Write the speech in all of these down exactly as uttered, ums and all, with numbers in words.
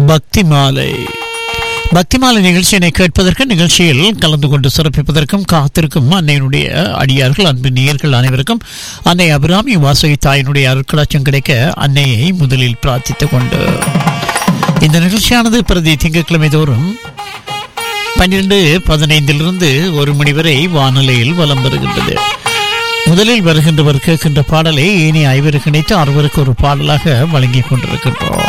பக்தி மாலை பக்தி மாலை நிகழ்ச்சியினை கேட்பதற்கு நிகழ்ச்சியில் கலந்து கொண்டு சிறப்பிப்பதற்கும் காத்திருக்கும் அன்னையினுடைய அடியார்கள் அன்பு நேயர்கள் அனைவருக்கும் அன்னை அபிராமி வாசகி தாயினுடைய அருட்கடாட்சம் கிடைக்க அன்னையை முதலில் பிரார்த்தித்துக் கொண்டு இந்த நிகழ்ச்சியானது பிரதி திங்கட்கிழமை தோறும் பன்னிரண்டு பதினைந்திலிருந்து ஒரு மணி வரை வானொலியில் வலம் வருகின்றது. முதலில் வருகின்றவர் கேட்கின்ற பாடலை இனி ஐவருக்கு இணைத்து அறுவருக்கு ஒரு பாடலாக வழங்கிக் கொண்டிருக்கின்றோம்.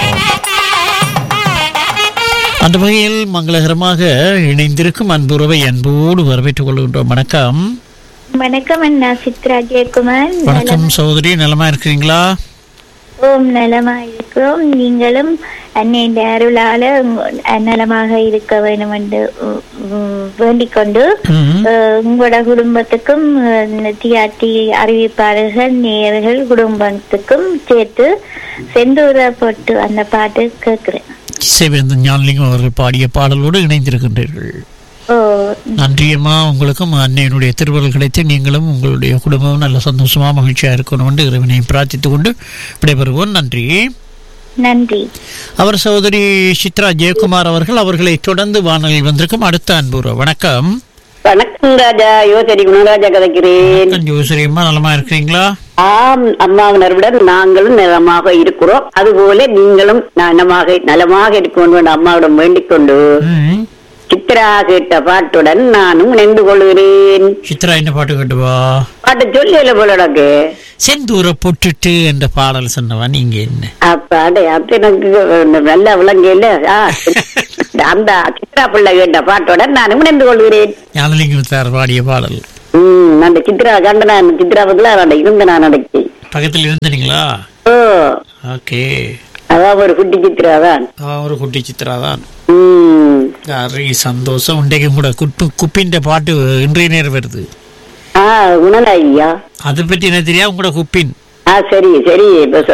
அந்த வகையில் மங்களகரமாக இணைந்திருக்கும் அன்புறவை அன்போடு வரவேற்றுக் கொள்கின்றோம். வணக்கம். வணக்கம் அண்ணா, சித்ரா ஜெயக்குமார். வணக்கம் சகோதரி, நலமா இருக்கிறீங்களா? ஓம், நலமா இருக்கிறோம். நீங்களும் அன்னையின் அருளால நலமாக இருக்க வேண்டும் என்று வேண்டிக் கொண்டு உங்களோட குடும்பத்துக்கும் தியாட்டி அறிவிப்பாளர்கள் நேயர்கள் குடும்பத்துக்கும் சேர்த்து செந்தூர போட்டு அந்த பாட்டு கேட்கிறேன். சேவேந்தன் ஞானலிங்கம் அவர்கள் பாடிய பாடலோடு இணைந்திருக்கின்றீர்கள். நன்றியம்மா. உங்களுக்கும் அன்னையினுடைய திருவருள் கிடைத்து நீங்களும் உங்களுடைய குடும்பமும் நல்ல சந்தோஷமா மகிழ்ச்சியா இருக்கணும் என்று இறைவனை பிரார்த்தித்துக் கொண்டு விடைபெறுவோம். நன்றி. நன்றி. அவர் சகோதரி சித்ரா ஜெயக்குமார் அவர்கள் அவர்களை தொடர்ந்து வானொலியில் வந்திருக்கும் அடுத்த அன்புற. வணக்கம். வணக்கம் ராஜா, யோசரி குணராஜா கதைக்கிறேன். யோசரி அம்மா, நலமா இருக்கிறீங்களா? ஆம், அம்மாவினருடன் நாங்களும் நலமாக இருக்கிறோம். அதுபோல நீங்களும் நலமாக நலமாக இருக்கணும் அம்மாவிடம் வேண்டிக் கொண்டு சித்ரா கேட்ட பாட்டுடன் நானும் இணைந்து கொள்கிறேன். சித்ரா என்ன பாட்டு கேட்டுவா? பாட்டு சொல்லல போலக்கு செந்தூர பொட்டுட்டு என்ற பாடல் சொன்னவா நீங்க? என்ன அப்பாடே, அப்ப எனக்கு நல்ல விளங்க இல்ல. அந்த சித்ரா பிள்ளை கேட்ட பாட்டுடன் நானும் இணைந்து கொள்கிறேன். ஞானலிங்கம் பாடிய பாடல். உம் அந்த சித்ரா கண்ட நான் சித்ரா பத்தில இருந்த நான் அடைச்சி பக்கத்தில் இருந்தீங்களா? ஓ, ஓகே. அதான் ஒரு குட்டி சித்ரா தான். ஒரு குட்டி சித்ரா தான். சந்தோஷம். உண்டைக்கு கூட குப்பு குப்பின்ற பாட்டு இன்றைய நேரம் வருது. குணநாயகியா? அதை பற்றி என்ன தெரியா உங்களோட குப்பின்? சரி சரி.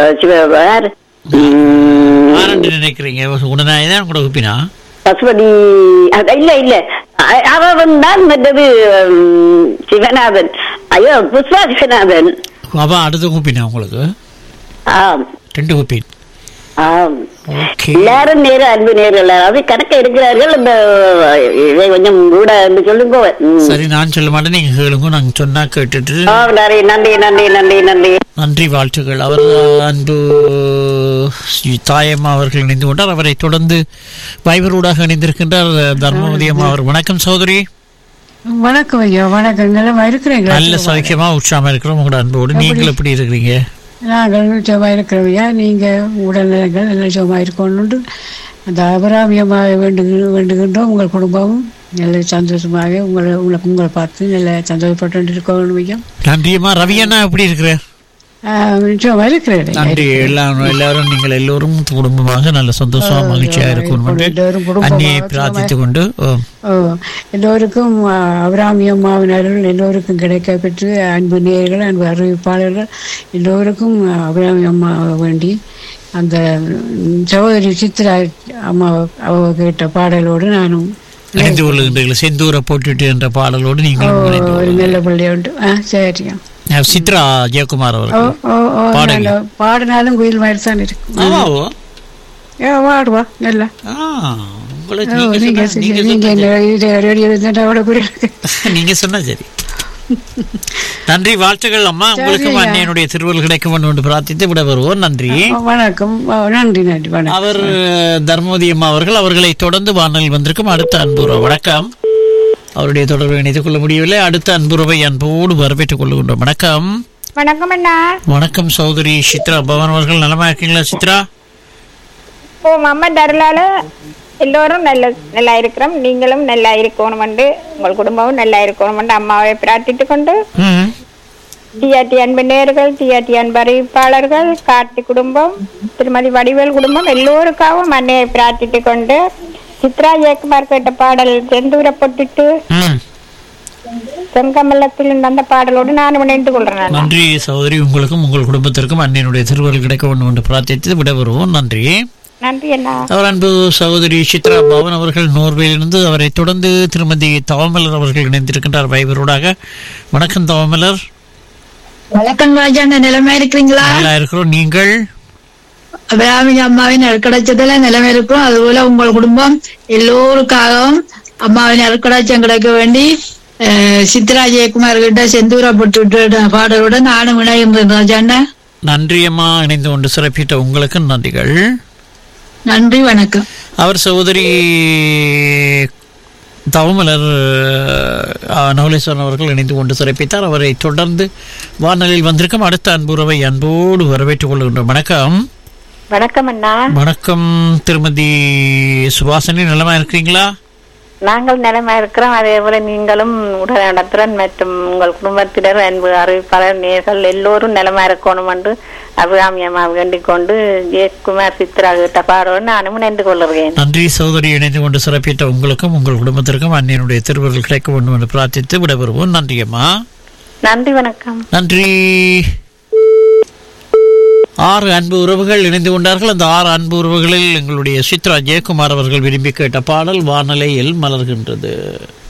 நினைக்கிறீங்க குணநாயகி தான் உங்களோட குப்பினா? பசுபதி இல்ல இல்ல, அவன் தான் மற்றது சிவநாதன். ஐயோ, புஷ்பா சிவநாதன். அவ அடுத்த குப்பினா உங்களுக்கு? ரெண்டு குப்பின். எல்லாரும் நேர அன்பு நேர்கள் அது கணக்க இருக்கிறார்கள். இந்த இதை கொஞ்சம் கூட சொல்லுங்க. சரி, நான் சொல்ல மாட்டேன், நீங்க கேளுங்க. நாங்க சொன்னா கேட்டுட்டு. நன்றி நன்றி நன்றி நன்றி நன்றி நன்றி, வாழ்த்துக்கள். அவர் அன்பு தாயம்மா அவர்கள் இணைந்து கொண்டார். அவரை தொடர்ந்து வைபரூடாக இணைந்திருக்கின்றார் தர்மவதி அம்மா அவர். வணக்கம் சகோதரி. வணக்கம் ஐயா. வணக்கம். நலமா இருக்கிறீங்களா? நல்ல சௌக்கியமா உற்சாகமா இருக்கிறோம் உங்களோட அன்போடு. நீங்கள் எப்படி இருக்கிறீங்க? நாங்கள் சும்மா இருக்கிறவையா, நீங்கள் உடல்நலங்கள் நல்ல சும்மா இருக்கணும்னு அந்த அபிராமியமாக வேண்டு வேண்டுகின்றோம். உங்கள் குடும்பமும் நல்ல சந்தோஷமாக உங்களை உங்களை உங்களை பார்த்து நல்ல சந்தோஷப்பட்டு இருக்கணும் ஐயா. நன்றியம்மா. ரவி அண்ணா எப்படி இருக்கிற? சும்மா இருக்கிறேன். நன்றி. எல்லாரும் எல்லாரும் நீங்கள் எல்லோரும் குடும்பமாக நல்ல சந்தோஷமா மகிழ்ச்சியா இருக்கணும் அன்னையை பிரார்த்தித்துக் கொண்டு எல்லோருக்கும் அபிராமி அம்மாவின் அருள் எல்லோருக்கும் கிடைக்க பெற்று அன்பு நேயர்கள் அன்பு அறிவிப்பாளர்கள் எல்லோருக்கும் அபிராமி அம்மா வேண்டி அந்த சகோதரி சித்ரா அம்மா அவ கேட்ட பாடலோடு நானும் இணைந்து கொள்ளுகின்றீர்கள். செந்தூர போட்டுட்டு என்ற பாடலோடு நீங்கள் ஒரு நல்ல பிள்ளையோண்டு. சரியா. சித்ரா ஜெயக்குமார் அவர்கள் பாடினாலும் குயில் மாதிரி தான் இருக்கும். பாடுவா நல்லா. நீங்க சொன்ன சரி. நன்றி, வாழ்த்துக்கள் அம்மா. உங்களுக்கு அன்னையனுடைய திருவருள் கிடைக்க வேண்டும் என்று பிரார்த்தித்து விட வருவோம். நன்றி, வணக்கம். நன்றி நன்றி வணக்கம். அவர் தர்மவதி அம்மா அவர்கள். அவர்களை தொடர்ந்து வானொலியில் வந்திருக்கும் அடுத்த அன்புறவு. வணக்கம். அவருடைய தொடர்பை இணைத்துக் கொள்ள முடியவில்லை. அடுத்த அன்புறவை அன்போடு வரவேற்றுக் கொள்ளுகின்றோம். வணக்கம். வணக்கம் அண்ணா. வணக்கம் சகோதரி சித்ரா பவன் அவர்கள். நலமா இருக்கீங்களா சித்ரா? ஓ, அம்மா தருளால எல்லோரும் நல்ல நல்லா இருக்கிறோம். நீங்களும் நல்லா இருக்கணும் என்று உங்கள் குடும்பமும் நல்லா இருக்கணும் என்று அம்மாவை பிரார்த்தித்துக் கொண்டு டிஆர்டி அன்பு நேயர்கள், டிஆர்டி அன்பு அறிவிப்பாளர்கள், கார்த்தி குடும்பம், திருமதி வடிவேல் குடும்பம் எல்லோருக்காகவும் அன்னையை பிரார்த்தித்துக் கொண்டு சித்ரா ஜெயக்குமார் கேட்ட பாடல் செந்தூர பொட்டுட்டு செங்கமலத்தில் அந்த பாடலோடு நான் இணைந்து கொள்றேன். நன்றி சகோதரி. உங்களுக்கும் உங்கள் குடும்பத்திற்கும் அன்னையினுடைய திருவருள் கிடைக்க வேண்டும் என்று பிரார்த்தித்து விட வருவோம். நன்றி. நன்றி அண்ணா. அவர் அன்பு சகோதரி சித்ரா பவன் அவர்கள் நோர்வேலிருந்து. அவரை தொடர்ந்து திருமதி தவமலர் அவர்கள் இணைந்திருக்கின்றார் வைபரோடாக. வணக்கம் தவமலர். வணக்கம் ராஜா, நிலைமை இருக்கிறீங்களா? நல்லா இருக்கிறோம். நீங்கள்? அபிராமி அம்மாவின் அருக்கடாட்சத்துல நிலைமை இருக்கும். அதுபோல உங்கள் குடும்பம் எல்லோருக்காகவும் அம்மாவின் அருக்கடாட்சம் கிடைக்க வேண்டி சித்ரா ஜெயக்குமார் கிட்ட செந்தூரப்பட்டு பாடலுடன் நானும் இணைகின்றேன். ராஜாண்ணா நன்றி அம்மா, இணைந்து கொண்டு சிறப்பிட்ட உங்களுக்கு நன்றிகள். நன்றி, வணக்கம். அவர் சகோதரி தவமலர் நவலேஸ்வரன் அவர்கள் இணைந்து கொண்டு சிறப்பித்தார். அவரை தொடர்ந்து வானொலியில் வந்திருக்கும் அடுத்த அன்புறவை அன்போடு வரவேற்றுக் கொள்கின்றோம். வணக்கம். வணக்கம் அண்ணா. வணக்கம் திருமதி சுபாசனி, நலமா இருக்கிறீங்களா? நாங்கள் நலமா இருக்கிறோம். அதே போல நீங்களும் உடனத்துடன் மற்றும் உங்கள் குடும்பத்தினர் அன்பு அறிவிப்பாளர் நேர்கள் எல்லோரும் நலமா இருக்கணும் என்று அபிராமி அம்மா வேண்டிக் கொண்டு ஜெயக்குமார் சித்ரா கிட்ட பாடோடு நானும் நின்று கொள்கிறேன். நன்றி சகோதரி, இணைந்து கொண்டு சிறப்பித்த உங்களுக்கும் உங்கள் குடும்பத்திற்கும் அன்னையனுடைய திருவருள் கிடைக்க வேண்டும் என்று பிரார்த்தித்து விடைபெறுவோம். நன்றி அம்மா. நன்றி, வணக்கம். நன்றி. ஆறு அன்பு உறவுகள் இணைந்து கொண்டார்கள். அந்த ஆறு அன்பு உறவுகளில் எங்களுடைய சித்ரா ஜெயக்குமார் அவர்கள் விரும்பி கேட்ட பாடல் வானலையில் மலர்கின்றது.